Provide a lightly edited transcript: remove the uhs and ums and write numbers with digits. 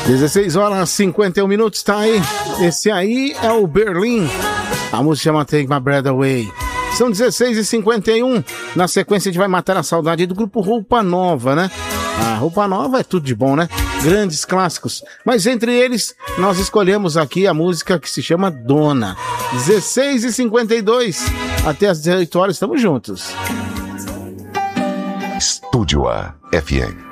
16 horas 51 minutos, tá aí. Esse aí é o Berlim. A música chama Take My Breath Away. São 16h51. Na sequência a gente vai matar a saudade do grupo Roupa Nova, né? A Roupa Nova é tudo de bom, né? Grandes clássicos. Mas entre eles, nós escolhemos aqui a música que se chama Dona. 16h52. Até as 18 horas, estamos juntos. Estúdio A FM.